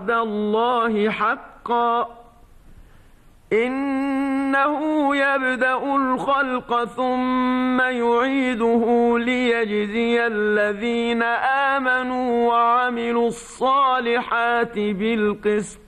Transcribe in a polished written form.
وعد الله حقا إنه يبدأ الخلق ثم يعيده ليجزي الذين آمنوا وعملوا الصالحات بالقسط